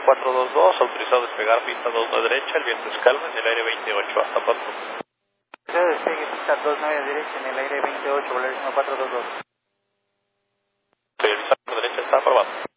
1422, autorizado a despegar pista 29 derecha, el viento es calmo en el aire 28, hasta pronto. Despegue pista 29 derecha en el aire 28, Volaris 1422. Derecha está aprobado.